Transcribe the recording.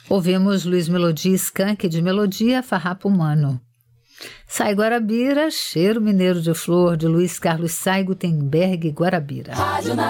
Ouvimos Luiz Melodia Skank de Melodia, Farrapo Humano. Sai Guarabira, Cheiro Mineiro de Flor, de Luiz Carlos Sai Gutenberg, Guarabira.